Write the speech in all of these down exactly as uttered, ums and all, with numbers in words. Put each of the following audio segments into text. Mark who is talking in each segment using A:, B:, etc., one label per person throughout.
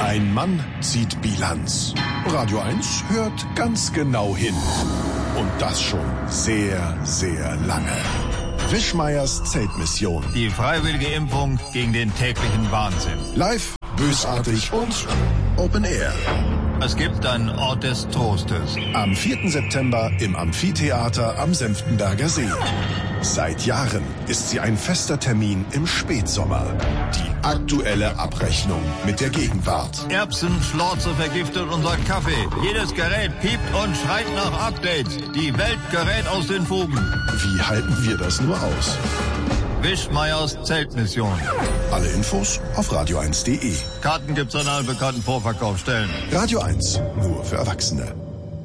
A: Ein Mann zieht Bilanz. Radio eins hört ganz genau hin. Und das schon sehr, sehr lange. Wischmeiers Zeltmission.
B: Die freiwillige Impfung gegen den täglichen Wahnsinn.
A: Live, bösartig und Open Air.
B: Es gibt einen Ort des Trostes.
A: Am vierten September im Amphitheater am Senftenberger See. Seit Jahren ist sie ein fester Termin im Spätsommer. Die aktuelle Abrechnung mit der Gegenwart.
B: Erbsenschlorze vergiftet unser Kaffee. Jedes Gerät piept und schreit nach Updates. Die Welt gerät aus den Fugen.
A: Wie halten wir das nur aus?
B: Wischmeiers Zeltmission.
A: Alle Infos auf radio eins punkt de.
B: Karten gibt's an allen bekannten Vorverkaufsstellen.
A: Radio eins, nur für Erwachsene.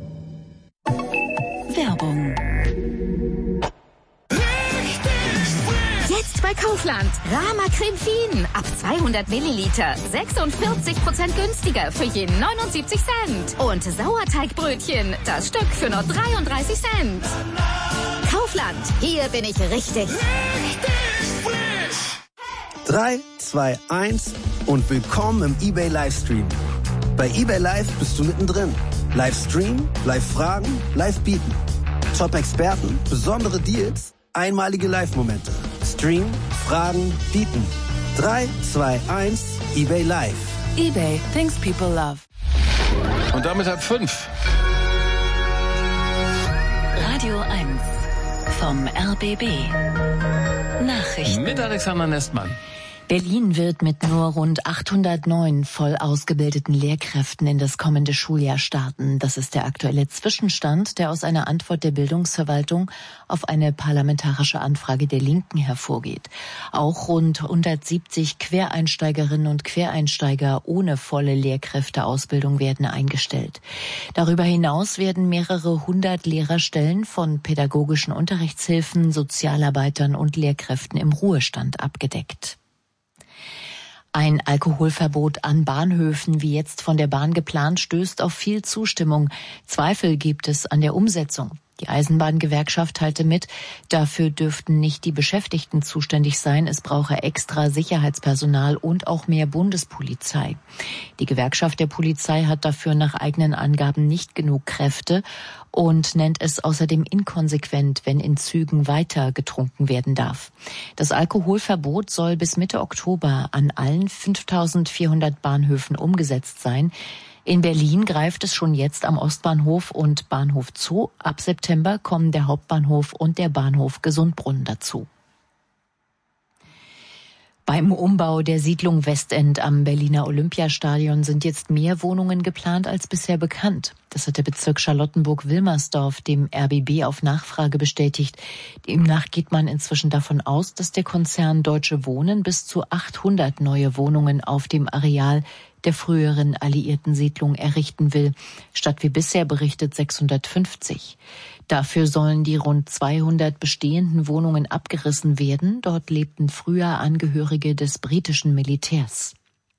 C: Werbung. Jetzt bei Kaufland. Rama Creme Fien. Ab zweihundert Milliliter. sechsundvierzig Prozent günstiger für je neunundsiebzig Cent. Und Sauerteigbrötchen. Das Stück für nur dreiunddreißig Cent. Kaufland. Hier bin ich richtig.
D: Richtig frisch. drei, zwei, eins und willkommen im eBay Livestream. Bei eBay Live bist du mittendrin. Livestream, Live-Fragen, Live-Bieten. Top-Experten, besondere Deals, einmalige Live-Momente. Stream, Fragen, Bieten. drei, zwei, eins, eBay Live.
E: eBay, things people love.
F: Und damit halb fünf.
C: Radio eins vom R B B. Nachrichten.
F: Mit Alexander Nestmann.
E: Berlin wird mit nur rund achthundertneun voll ausgebildeten Lehrkräften in das kommende Schuljahr starten. Das ist der aktuelle Zwischenstand, der aus einer Antwort der Bildungsverwaltung auf eine parlamentarische Anfrage der Linken hervorgeht. Auch rund hundertsiebzig Quereinsteigerinnen und Quereinsteiger ohne volle Lehrkräfteausbildung werden eingestellt. Darüber hinaus werden mehrere hundert Lehrerstellen von pädagogischen Unterrichtshilfen, Sozialarbeitern und Lehrkräften im Ruhestand abgedeckt. Ein Alkoholverbot an Bahnhöfen, wie jetzt von der Bahn geplant, stößt auf viel Zustimmung. Zweifel gibt es an der Umsetzung. Die Eisenbahngewerkschaft teilte mit, dafür dürften nicht die Beschäftigten zuständig sein, es brauche extra Sicherheitspersonal und auch mehr Bundespolizei. Die Gewerkschaft der Polizei hat dafür nach eigenen Angaben nicht genug Kräfte und nennt es außerdem inkonsequent, wenn in Zügen weiter getrunken werden darf. Das Alkoholverbot soll bis Mitte Oktober an allen fünftausendvierhundert Bahnhöfen umgesetzt sein. In Berlin greift es schon jetzt am Ostbahnhof und Bahnhof Zoo. Ab September kommen der Hauptbahnhof und der Bahnhof Gesundbrunnen dazu. Beim Umbau der Siedlung Westend am Berliner Olympiastadion sind jetzt mehr Wohnungen geplant als bisher bekannt. Das hat der Bezirk Charlottenburg-Wilmersdorf dem R B B auf Nachfrage bestätigt. Demnach geht man inzwischen davon aus, dass der Konzern Deutsche Wohnen bis zu achthundert neue Wohnungen auf dem Areal der früheren alliierten Siedlung errichten will, statt wie bisher berichtet sechshundertfünfzig. Dafür sollen die rund zweihundert bestehenden Wohnungen abgerissen werden. Dort lebten früher Angehörige des britischen Militärs.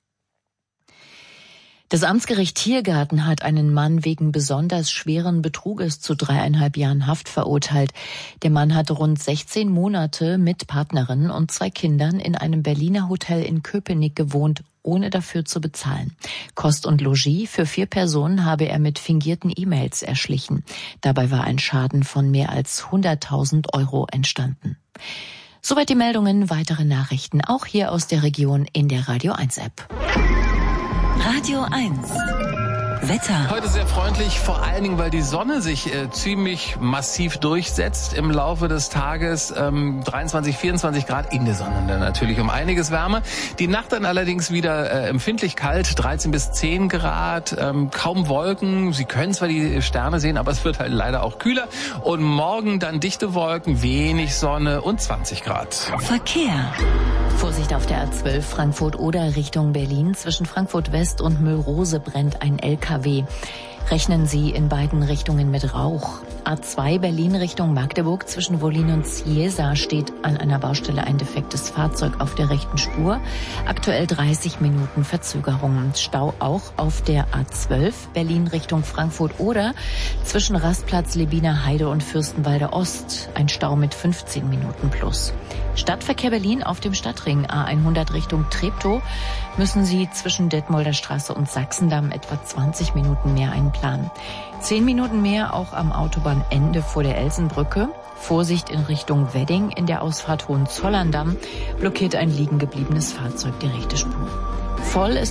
E: Das Amtsgericht Tiergarten hat einen Mann wegen besonders schweren Betruges zu dreieinhalb Jahren Haft verurteilt. Der Mann hatte rund sechzehn Monate mit Partnerin und zwei Kindern in einem Berliner Hotel in Köpenick gewohnt, ohne dafür zu bezahlen. Kost und Logis für vier Personen habe er mit fingierten E-Mails erschlichen. Dabei war ein Schaden von mehr als hunderttausend Euro entstanden. Soweit die Meldungen, weitere Nachrichten auch hier aus der Region in der Radio eins App.
C: Radio eins. Wetter.
F: Heute sehr freundlich, vor allen Dingen, weil die Sonne sich äh, ziemlich massiv durchsetzt im Laufe des Tages. Ähm, dreiundzwanzig, vierundzwanzig Grad in der Sonne dann natürlich um einiges wärmer. Die Nacht dann allerdings wieder äh, empfindlich kalt, dreizehn bis zehn Grad, ähm, kaum Wolken. Sie können zwar die Sterne sehen, aber es wird halt leider auch kühler. Und morgen dann dichte Wolken, wenig Sonne und zwanzig Grad.
C: Verkehr.
E: Vorsicht auf der A zwölf Frankfurt-Oder Richtung Berlin. Zwischen Frankfurt West und Müllrose brennt ein L K W. Rechnen Sie in beiden Richtungen mit Rauch. A zwei Berlin Richtung Magdeburg zwischen Wollin und Ciesa steht an einer Baustelle ein defektes Fahrzeug auf der rechten Spur. Aktuell dreißig Minuten Verzögerung. Stau auch auf der A zwölf Berlin Richtung Frankfurt oder zwischen Rastplatz Lebiner Heide und Fürstenwalde Ost. Ein Stau mit fünfzehn Minuten plus. Stadtverkehr Berlin auf dem Stadtring A hundert Richtung Treptow müssen Sie zwischen Detmolder Straße und Sachsendamm etwa zwanzig Minuten mehr einplanen. Zehn Minuten mehr auch am Autobahnende vor der Elsenbrücke. Vorsicht in Richtung Wedding, in der Ausfahrt Hohenzollern-Damm blockiert ein liegen gebliebenes Fahrzeug die rechte Spur. Voll ist